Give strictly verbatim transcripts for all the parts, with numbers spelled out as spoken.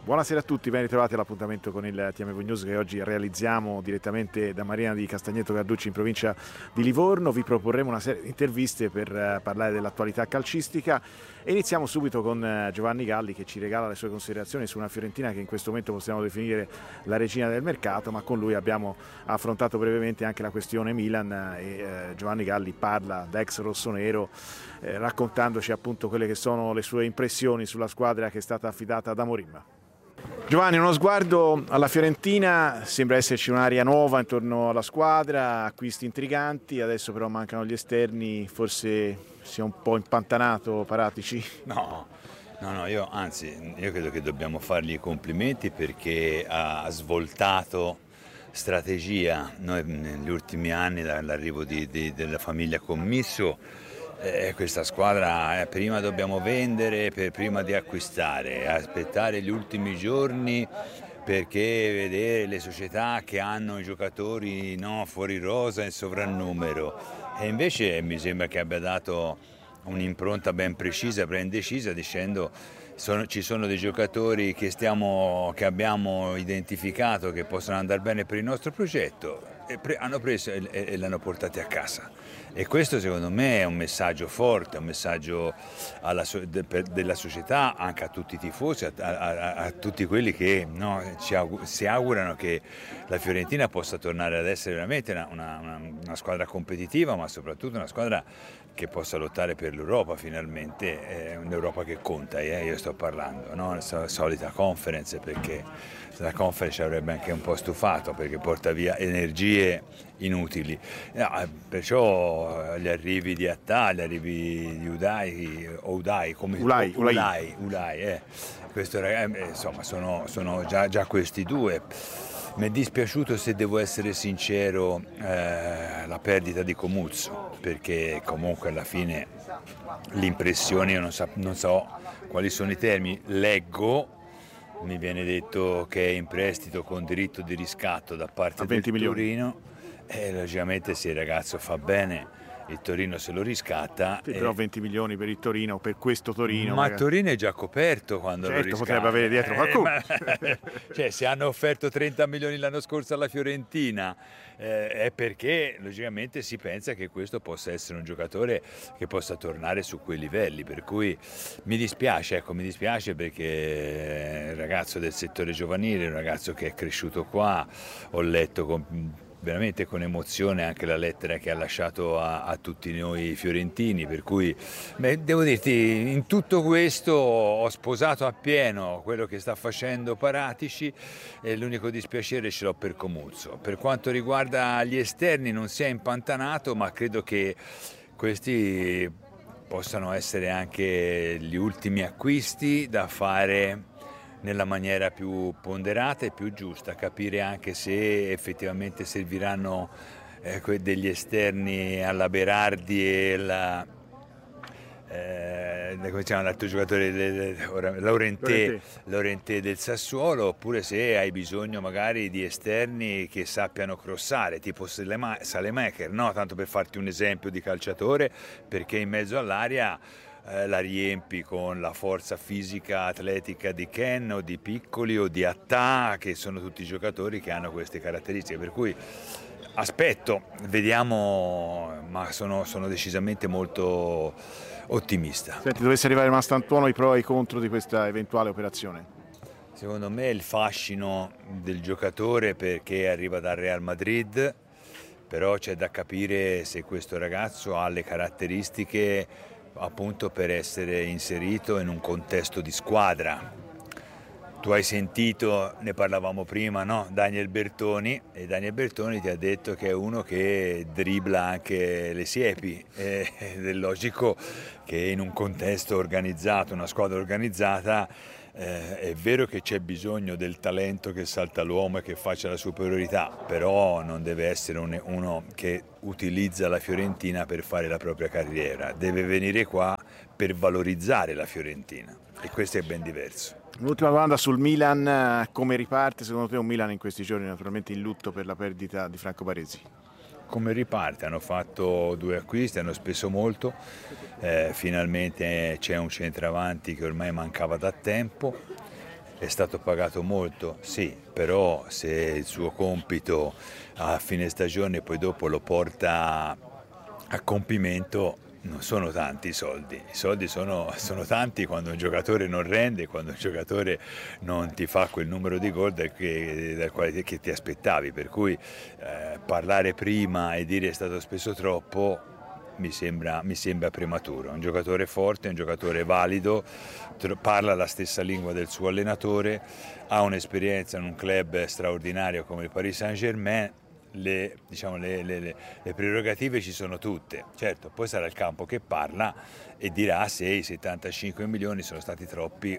Buonasera a tutti, ben ritrovati all'appuntamento con il T M V News che oggi realizziamo direttamente da Marina di Castagneto Carducci in provincia di Livorno. Vi proporremo una serie di interviste per parlare dell'attualità calcistica e iniziamo subito con Giovanni Galli che ci regala le sue considerazioni su una Fiorentina che in questo momento possiamo definire la regina del mercato, ma con lui abbiamo affrontato brevemente anche la questione Milan e eh, Giovanni Galli parla da ex rossonero eh, raccontandoci appunto quelle che sono le sue impressioni sulla squadra che è stata affidata da Amorim. Giovanni, uno sguardo alla Fiorentina, sembra esserci un'aria nuova intorno alla squadra, acquisti intriganti, adesso però mancano gli esterni, forse si è un po' impantanato Paratici? No, no, no, io anzi, io credo che dobbiamo fargli i complimenti perché ha svoltato strategia. Noi negli ultimi anni, dall'arrivo di, di, della famiglia Commisso, Eh, questa squadra eh, prima dobbiamo vendere per prima di acquistare, aspettare gli ultimi giorni perché vedere le società che hanno i giocatori no, fuori rosa in sovrannumero, e invece mi sembra che abbia dato un'impronta ben precisa, ben decisa, dicendo sono, ci sono dei giocatori che, stiamo, che abbiamo identificato che possono andare bene per il nostro progetto e pre, hanno preso e, e, e l'hanno portati a casa. E questo secondo me è un messaggio forte, un messaggio alla, de, per, della società, anche a tutti i tifosi, a, a, a tutti quelli che no, ci augur, si augurano che la Fiorentina possa tornare ad essere veramente una, una, una squadra competitiva, ma soprattutto una squadra che possa lottare per l'Europa finalmente, è un'Europa che conta, eh, io sto parlando, no? La solita conference, perché la conference avrebbe anche un po' stufato perché porta via energie inutili, no, perciò gli arrivi di Attà, gli arrivi di Udai, Udai come Ulai, Ulai, Ulai, Ulai eh. Questo, eh, insomma sono, sono già, già questi due. Mi è dispiaciuto, se devo essere sincero, eh, la perdita di Comuzzo, perché comunque alla fine l'impressione, io non so, non so quali sono i termini, leggo, mi viene detto che è in prestito con diritto di riscatto da parte del Torino, e logicamente se il ragazzo fa bene il Torino se lo riscatta. Sì, però venti milioni per il Torino, per questo Torino. Ma magari. Torino è già coperto quando certo, lo riscatta. Potrebbe avere dietro qualcuno. Eh, ma, cioè, se hanno offerto trenta milioni l'anno scorso alla Fiorentina eh, è perché logicamente si pensa che questo possa essere un giocatore che possa tornare su quei livelli. Per cui mi dispiace, ecco, mi dispiace perché il ragazzo del settore giovanile, un ragazzo che è cresciuto qua, ho letto con veramente con emozione anche la lettera che ha lasciato a, a tutti noi fiorentini, per cui beh, devo dirti, in tutto questo ho sposato appieno quello che sta facendo Paratici e l'unico dispiacere ce l'ho per Comuzzo. Per quanto riguarda gli esterni non si è impantanato, ma credo che questi possano essere anche gli ultimi acquisti da fare nella maniera più ponderata e più giusta, capire anche se effettivamente serviranno eh, degli esterni alla Berardi e la, eh, come si chiama l'altro giocatore, Laurentè, Laurentè del Sassuolo, oppure se hai bisogno magari di esterni che sappiano crossare, tipo Salemaker, no? Tanto per farti un esempio di calciatore, perché in mezzo all'area la riempi con la forza fisica atletica di Ken o di Piccoli o di Attà, che sono tutti giocatori che hanno queste caratteristiche, per cui aspetto, vediamo, ma sono, sono decisamente molto ottimista. Senti, dovesse arrivare Mastantuono, i pro e i contro di questa eventuale operazione? Secondo me il fascino del giocatore perché arriva dal Real Madrid, però c'è da capire se questo ragazzo ha le caratteristiche appunto per essere inserito in un contesto di squadra. Tu hai sentito, ne parlavamo prima, no? Daniel Bertoni, e Daniel Bertoni ti ha detto che è uno che dribbla anche le siepi, ed è logico che in un contesto organizzato, una squadra organizzata, eh, è vero che c'è bisogno del talento che salta l'uomo e che faccia la superiorità, però non deve essere un, uno che utilizza la Fiorentina per fare la propria carriera, deve venire qua per valorizzare la Fiorentina, e questo è ben diverso. Un'ultima domanda sul Milan, come riparte secondo te un Milan in questi giorni naturalmente in lutto per la perdita di Franco Baresi? Come riparte? Hanno fatto due acquisti, hanno speso molto, eh, finalmente c'è un centravanti che ormai mancava da tempo, È stato pagato molto, sì, però se il suo compito a fine stagione poi dopo lo porta a compimento, non sono tanti i soldi. I soldi sono, sono tanti quando un giocatore non rende, quando un giocatore non ti fa quel numero di gol dal che, dal quale che ti aspettavi, per cui eh, parlare prima e dire è stato speso troppo mi sembra, mi sembra prematuro. Un giocatore forte, un giocatore valido, parla la stessa lingua del suo allenatore, ha un'esperienza in un club straordinario come il Paris Saint-Germain. Le, diciamo, le, le, le prerogative ci sono tutte, certo, poi sarà il campo che parla e dirà se i settantacinque milioni sono stati troppi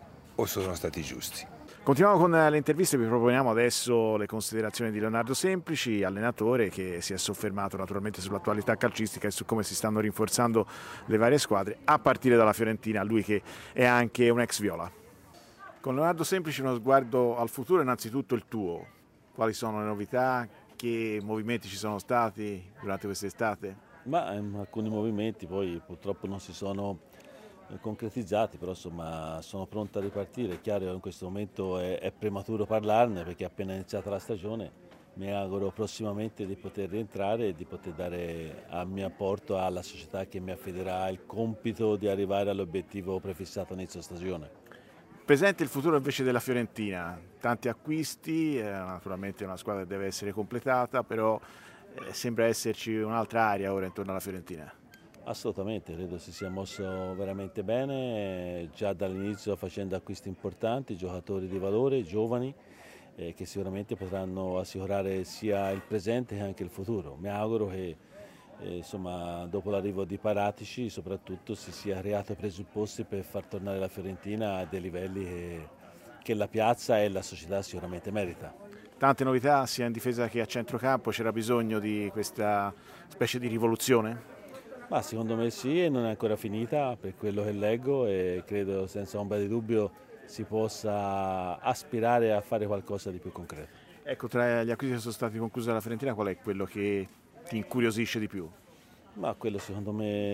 o sono stati giusti. Continuiamo con le interviste, vi proponiamo adesso le considerazioni di Leonardo Semplici, allenatore che si è soffermato naturalmente sull'attualità calcistica e su come si stanno rinforzando le varie squadre, a partire dalla Fiorentina, lui che è anche un ex viola. Con Leonardo Semplici uno sguardo al futuro, innanzitutto il tuo, quali sono le novità? Che movimenti ci sono stati durante quest'estate? Ma ehm, alcuni movimenti poi purtroppo non si sono eh, concretizzati, però insomma sono pronto a ripartire. È chiaro che in questo momento è, è prematuro parlarne perché è appena iniziata la stagione. Mi auguro prossimamente di poter rientrare e di poter dare il mio apporto alla società che mi affiderà il compito di arrivare all'obiettivo prefissato inizio stagione. Presente il futuro invece della Fiorentina, tanti acquisti, eh, naturalmente è una squadra che deve essere completata, però eh, sembra esserci un'altra area ora intorno alla Fiorentina. Assolutamente, credo si sia mosso veramente bene, già dall'inizio facendo acquisti importanti, giocatori di valore, giovani, eh, che sicuramente potranno assicurare sia il presente che anche il futuro. Mi auguro che E, insomma, dopo l'arrivo di Paratici soprattutto si sia creato i presupposti per far tornare la Fiorentina a dei livelli che, che la piazza e la società sicuramente merita. Tante novità sia in difesa che a centrocampo, c'era bisogno di questa specie di rivoluzione? Ma secondo me sì, e non è ancora finita per quello che leggo e credo senza ombra di dubbio si possa aspirare a fare qualcosa di più concreto. Ecco, tra gli acquisti che sono stati conclusi dalla Fiorentina, qual è quello che ti incuriosisce di più? Ma quello secondo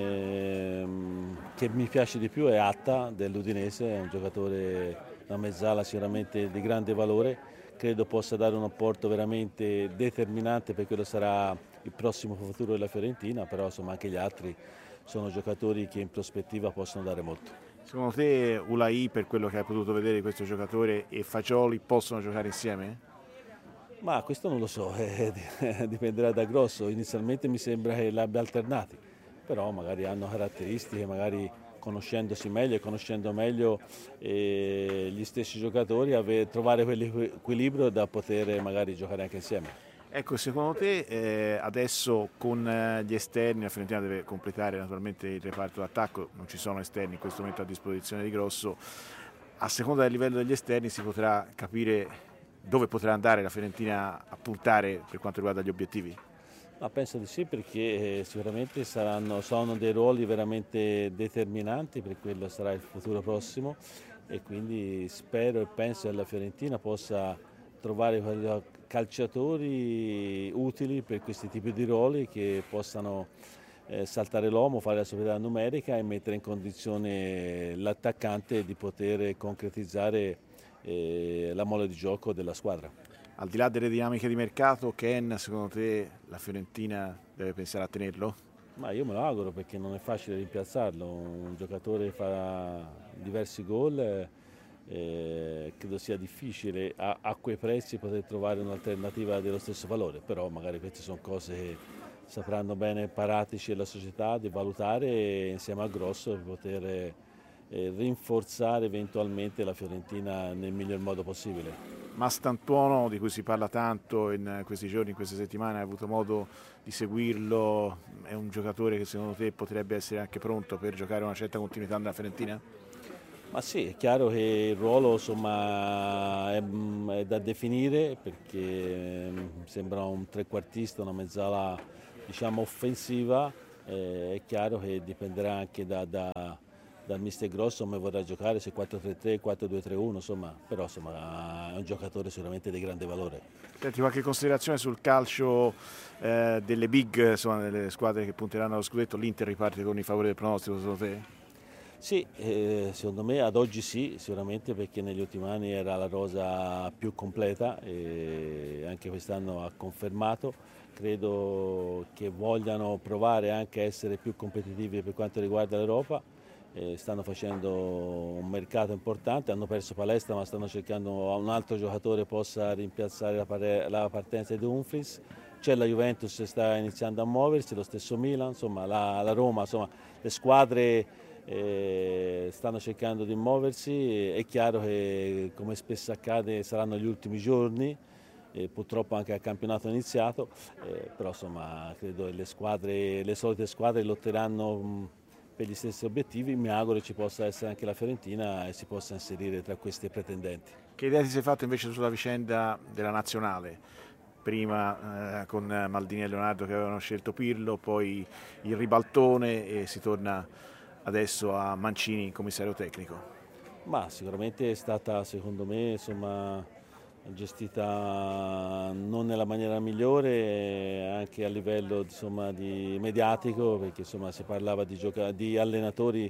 me che mi piace di più è Atta dell'Udinese, è un giocatore, una mezzala sicuramente di grande valore, credo possa dare un apporto veramente determinante per quello sarà il prossimo futuro della Fiorentina, però insomma anche gli altri sono giocatori che in prospettiva possono dare molto. Secondo te Ulai, per quello che hai potuto vedere di questo giocatore, e Fagioli possono giocare insieme? Ma questo non lo so, eh, dipenderà da Grosso, inizialmente mi sembra che l'abbia alternati, però magari hanno caratteristiche, magari conoscendosi meglio e conoscendo meglio eh, gli stessi giocatori, ave, trovare quell'equilibrio da poter magari giocare anche insieme. Ecco, secondo te eh, adesso con eh, gli esterni la Fiorentina deve completare naturalmente il reparto d'attacco, non ci sono esterni in questo momento a disposizione di Grosso, a seconda del livello degli esterni si potrà capire dove potrà andare la Fiorentina a puntare per quanto riguarda gli obiettivi? Ma penso di sì perché sicuramente saranno, sono dei ruoli veramente determinanti per quello sarà il futuro prossimo e quindi spero e penso che la Fiorentina possa trovare calciatori utili per questi tipi di ruoli che possano eh, saltare l'uomo, fare la superiorità numerica e mettere in condizione l'attaccante di poter concretizzare eh, la mole di gioco della squadra. Al di là delle dinamiche di mercato, Ken, secondo te la Fiorentina deve pensare a tenerlo? Ma io me lo auguro perché non è facile rimpiazzarlo, un giocatore fa diversi gol, eh, credo sia difficile a, a quei prezzi poter trovare un'alternativa dello stesso valore, però magari queste sono cose che sapranno bene Paratici e la società di valutare insieme a Grosso per poter eh, rinforzare eventualmente la Fiorentina nel miglior modo possibile. Mastantuono, di cui si parla tanto in questi giorni, in queste settimane, hai avuto modo di seguirlo, è un giocatore che secondo te potrebbe essere anche pronto per giocare una certa continuità nella Fiorentina? Ma sì, è chiaro che il ruolo insomma, è, è da definire perché sembra un trequartista, una mezzala diciamo, offensiva, eh, è chiaro che dipenderà anche da, da dal mister Grosso come vorrà giocare, se quattro tre tre, quattro due tre uno, insomma, però insomma, è un giocatore sicuramente di grande valore. Senti, qualche considerazione sul calcio eh, delle big, insomma, delle squadre che punteranno allo scudetto? L'Inter riparte con i favori del pronostico, secondo te? Sì, eh, secondo me ad oggi sì, sicuramente, perché negli ultimi anni era la rosa più completa e anche quest'anno ha confermato. Credo che vogliano provare anche a essere più competitivi per quanto riguarda l'Europa. Eh, stanno facendo un mercato importante, hanno perso Palestra ma stanno cercando un altro giocatore possa rimpiazzare la, pare- la partenza di Dumfries. C'è la Juventus che sta iniziando a muoversi, lo stesso Milan, insomma la, la Roma, insomma le squadre eh, stanno cercando di muoversi. È chiaro che, come spesso accade, saranno gli ultimi giorni, eh, purtroppo anche il campionato è iniziato, eh, però insomma credo che le squadre, le solite squadre lotteranno mh, per gli stessi obiettivi. Mi auguro ci possa essere anche la Fiorentina e si possa inserire tra questi pretendenti. Che idea ti sei fatto invece sulla vicenda della nazionale? Prima eh, con Maldini e Leonardo che avevano scelto Pirlo, poi il ribaltone e si torna adesso a Mancini, commissario tecnico. Ma sicuramente è stata, secondo me, insomma, gestita non nella maniera migliore, anche a livello insomma, di mediatico, perché insomma, si parlava di, gioca- di allenatori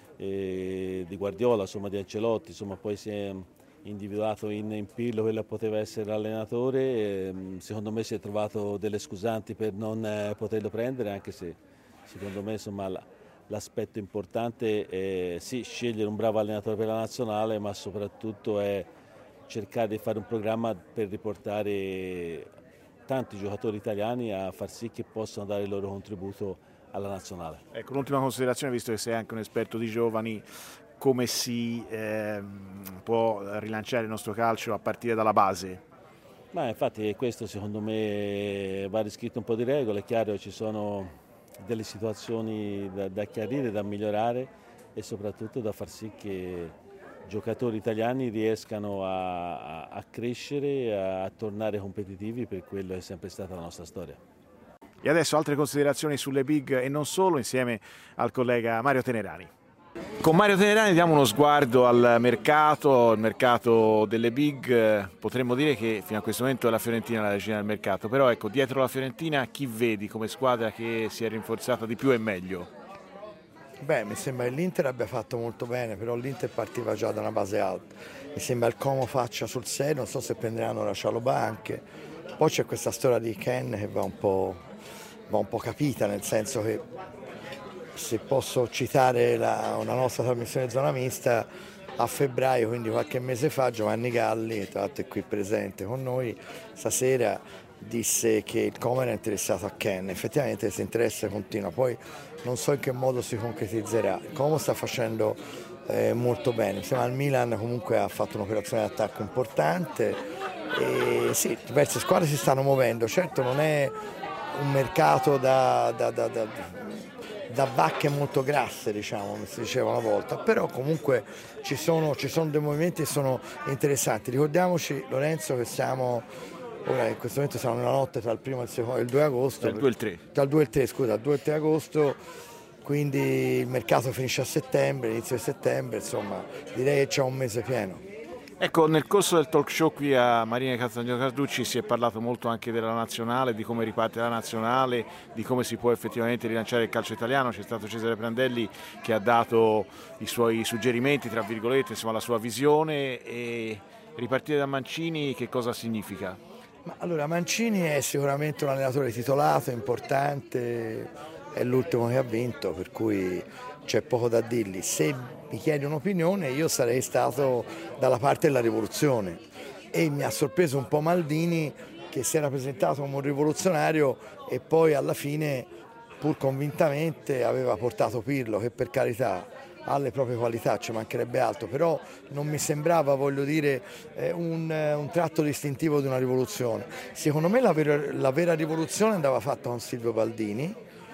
eh, di Guardiola, insomma, di Ancelotti, insomma, poi si è individuato in, in Pirlo quello che poteva essere l'allenatore. E, secondo me si è trovato delle scusanti per non eh, poterlo prendere, anche se secondo me insomma, la, l'aspetto importante è sì scegliere un bravo allenatore per la nazionale, ma soprattutto è cercare di fare un programma per riportare tanti giocatori italiani a far sì che possano dare il loro contributo alla nazionale. Ecco, un'ultima considerazione, visto che sei anche un esperto di giovani, come si eh, può rilanciare il nostro calcio a partire dalla base? Ma infatti questo secondo me va riscritto un po' di regole. È chiaro che ci sono delle situazioni da, da chiarire, da migliorare e soprattutto da far sì che giocatori italiani riescano a, a, a crescere, a, a tornare competitivi per quello che è sempre stata la nostra storia. E adesso altre considerazioni sulle big e non solo, insieme al collega Mario Tenerani. Con Mario Tenerani diamo uno sguardo al mercato, al mercato delle big. Potremmo dire che fino a questo momento è la Fiorentina la regina del mercato, però ecco, dietro la Fiorentina chi vedi come squadra che si è rinforzata di più e meglio? Beh, mi sembra che l'Inter abbia fatto molto bene, però l'Inter partiva già da una base alta. Mi sembra il Como faccia sul serio, non so se prenderanno la Cialobà anche. Poi c'è questa storia di Ken che va un po', va un po' capita, nel senso che, se posso citare la, una nostra trasmissione zona mista, a febbraio, quindi qualche mese fa, Giovanni Galli, tra l'altro è qui presente con noi stasera, disse che il Como era interessato a Ken. Effettivamente questo interesse continua, poi non so in che modo si concretizzerà. Il Como sta facendo eh, molto bene, insieme al Milan comunque ha fatto un'operazione di attacco importante e sì, diverse squadre si stanno muovendo. Certo non è un mercato da, da, da, da, da vacche molto grasse, diciamo, come si diceva una volta, però comunque ci sono, ci sono dei movimenti che sono interessanti. Ricordiamoci, Lorenzo, che siamo ora in questo momento siamo nella notte tra il primo e il, secondo, il due agosto. Tra il due e il tre. Tra il due e il tre, scusa, il due e il tre agosto, quindi il mercato finisce a settembre, inizio di settembre, insomma direi che c'è un mese pieno. Ecco, nel corso del talk show qui a Marina Castagneto Carducci si è parlato molto anche della nazionale, di come riparte la nazionale, di come si può effettivamente rilanciare il calcio italiano. C'è stato Cesare Prandelli che ha dato i suoi suggerimenti, tra virgolette, insomma la sua visione. E ripartire da Mancini che cosa significa? Ma allora, Mancini è sicuramente un allenatore titolato, importante, è l'ultimo che ha vinto, per cui c'è poco da dirgli. Se mi chiedi un'opinione, io sarei stato dalla parte della rivoluzione e mi ha sorpreso un po' Maldini, che si era presentato come un rivoluzionario e poi alla fine, pur convintamente, aveva portato Pirlo, che per carità ha le proprie qualità, ci mancherebbe altro, però non mi sembrava, voglio dire, un, un tratto distintivo di una rivoluzione. Secondo me la vera, la vera rivoluzione andava fatta con Silvio Baldini,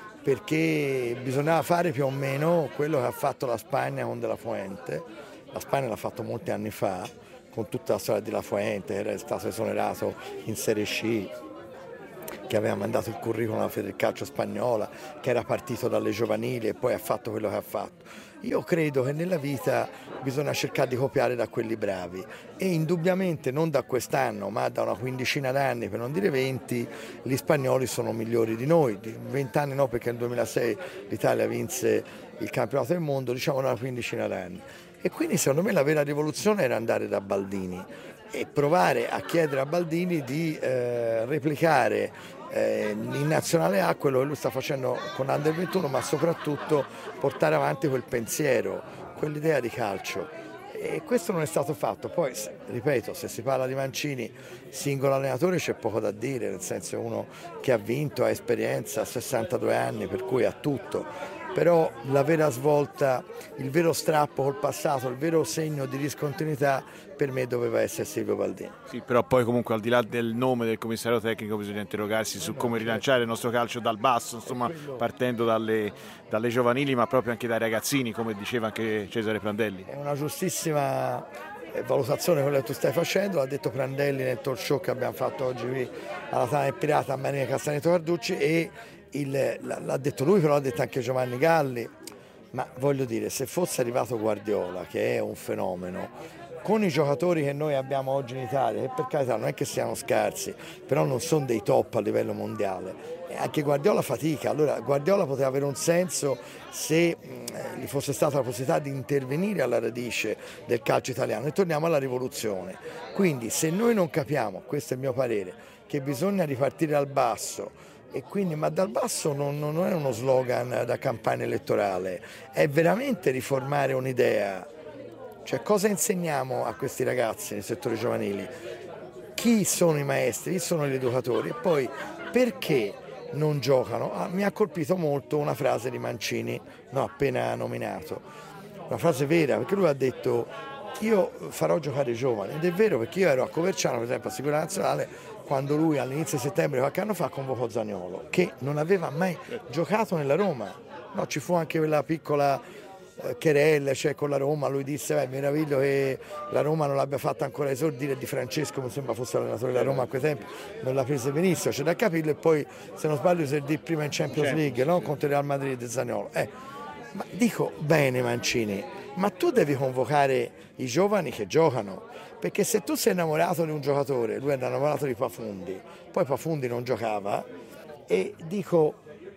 perché bisognava fare più o meno quello che ha fatto la Spagna con De La Fuente. La Spagna l'ha fatto molti anni fa, con tutta la storia di La Fuente, era stato esonerato in Serie C, che aveva mandato il curriculum alla Federcalcio spagnola, che era partito dalle giovanili e poi ha fatto quello che ha fatto. Io credo che nella vita bisogna cercare di copiare da quelli bravi e indubbiamente non da quest'anno ma da una quindicina d'anni, per non dire venti, gli spagnoli sono migliori di noi, venti anni no perché nel duemilasei l'Italia vinse il campionato del mondo, diciamo una quindicina d'anni. E quindi secondo me la vera rivoluzione era andare da Baldini e provare a chiedere a Baldini di eh, replicare eh, in Nazionale A quello che lui sta facendo con Under ventuno, ma soprattutto portare avanti quel pensiero, quell'idea di calcio. E questo non è stato fatto. Poi, ripeto, se si parla di Mancini, singolo allenatore, c'è poco da dire, nel senso uno che ha vinto, ha esperienza, ha sessantadue anni, per cui ha tutto. Però la vera svolta, il vero strappo col passato, il vero segno di discontinuità per me doveva essere Silvio Baldini. Sì, però poi comunque al di là del nome del commissario tecnico bisogna interrogarsi su come rilanciare il nostro calcio dal basso, insomma partendo dalle, dalle giovanili ma proprio anche dai ragazzini, come diceva anche Cesare Prandelli. È una giustissima valutazione quella che tu stai facendo, l'ha detto Prandelli nel talk show che abbiamo fatto oggi qui alla Tana del Pirata a Maria Castagneto Carducci e il, l'ha detto lui, però l'ha detto anche Giovanni Galli. Ma voglio dire, se fosse arrivato Guardiola, che è un fenomeno, con i giocatori che noi abbiamo oggi in Italia, che per carità non è che siano scarsi, però non sono dei top a livello mondiale, e anche Guardiola fatica. Allora Guardiola poteva avere un senso se mh, gli fosse stata la possibilità di intervenire alla radice del calcio italiano. E torniamo alla rivoluzione. Quindi se noi non capiamo, questo è il mio parere, che bisogna ripartire dal basso, e quindi, ma dal basso non, non è uno slogan da campagna elettorale, è veramente riformare un'idea. Cioè, cosa insegniamo a questi ragazzi nel settore giovanili? Chi sono i maestri, chi sono gli educatori e poi perché non giocano? Ah, mi ha colpito molto una frase di Mancini, no, appena nominato, una frase vera, perché lui ha detto io farò giocare i giovani, ed è vero, perché io ero a Coverciano, per esempio a Sicurezza Nazionale, quando lui all'inizio di settembre qualche anno fa convocò Zaniolo, che non aveva mai giocato nella Roma. No, ci fu anche quella piccola eh, querelle, cioè con la Roma, lui disse beh, meraviglio che la Roma non l'abbia fatta ancora esordire, Di Francesco mi sembra fosse l'allenatore della Roma a quei tempi, non l'ha presa benissimo, c'è da capirlo, e poi se non sbaglio esordì prima in Champions League, no? Contro il Real Madrid e Zaniolo. Eh, ma dico bene Mancini, ma tu devi convocare i giovani che giocano, perché se tu sei innamorato di un giocatore, lui è innamorato di Pafundi, poi Pafundi non giocava e dico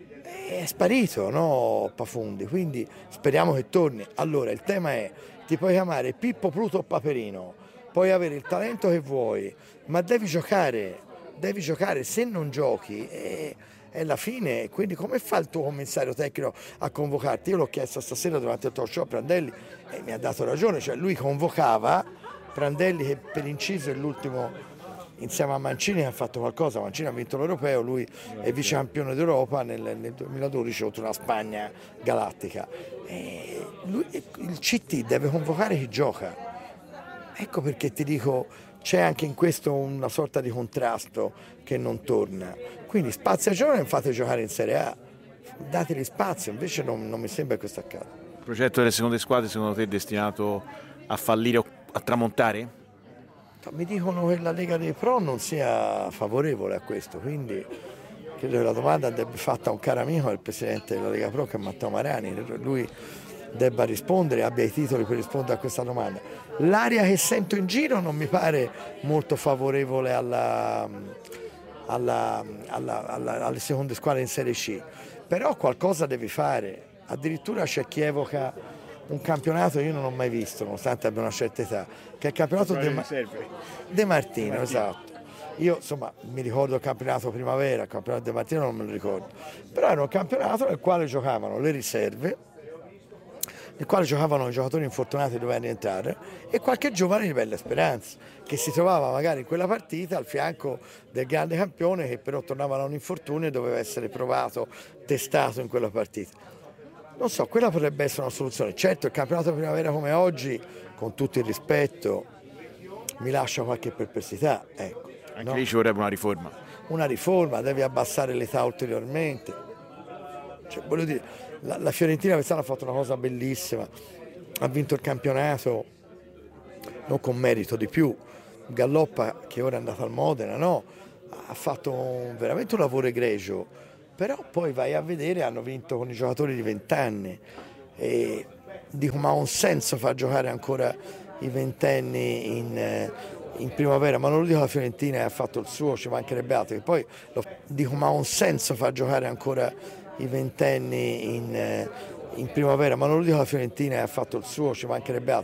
è sparito, no, Pafundi, quindi speriamo che torni. Allora il tema è, ti puoi chiamare Pippo, Pluto o Paperino, puoi avere il talento che vuoi, ma devi giocare, devi giocare, se non giochi è, è la fine. Quindi come fa il tuo commissario tecnico a convocarti? Io l'ho chiesto stasera durante il talk show a Prandelli e mi ha dato ragione, cioè lui convocava Prandelli, che per inciso è l'ultimo insieme a Mancini che ha fatto qualcosa. Mancini ha vinto l'Europeo, lui è vice campione d'Europa nel, nel duemiladodici contro una Spagna galattica. E lui, il C T deve convocare chi gioca. Ecco perché ti dico, c'è anche in questo una sorta di contrasto che non torna. Quindi spazio ai giovani, fate giocare in Serie A, dategli spazio, invece non, non mi sembra che questo accada. Il progetto delle seconde squadre secondo te è destinato a fallire o a tramontare? Mi dicono che la Lega dei Pro non sia favorevole a questo, quindi credo che la domanda debba fatta a un caro amico, il presidente della Lega Pro, che è Matteo Marani, lui debba rispondere, abbia i titoli per rispondere a questa domanda. L'aria che sento in giro non mi pare molto favorevole alla, alla, alla, alla, alle seconde squadre in Serie C, però qualcosa devi fare. Addirittura c'è chi evoca un campionato che io non ho mai visto, nonostante abbia una certa età, che è il campionato De, Ma- De Martino, De Martino, esatto. Io insomma mi ricordo il campionato primavera, il campionato De Martino non me lo ricordo, però era un campionato nel quale giocavano le riserve, nel quale giocavano i giocatori infortunati che dovevano rientrare e qualche giovane di bella speranza che si trovava magari in quella partita al fianco del grande campione, che però tornava da un infortunio e doveva essere provato, testato in quella partita. Non so, quella potrebbe essere una soluzione. Certo, il campionato primavera come oggi, con tutto il rispetto, mi lascia qualche perplessità. Ecco, Anche no? lì ci vorrebbe una riforma. Una riforma, devi abbassare l'età ulteriormente. Cioè, voglio dire, la, la Fiorentina quest'anno ha fatto una cosa bellissima, ha vinto il campionato, non con merito di più. Galloppa, che ora è andato al Modena, no? Ha fatto un, veramente un lavoro egregio. Però poi vai a vedere, hanno vinto con i giocatori di venti anni e dico, ma ha un senso far giocare ancora i ventenni in, eh, in primavera? Ma non lo dico alla Fiorentina, ha fatto il suo, ci mancherebbe altro. Che poi lo, dico, ma ha un senso far giocare ancora i ventenni in, eh, in primavera? Ma non lo dico alla Fiorentina, ha fatto il suo, ci mancherebbe altro.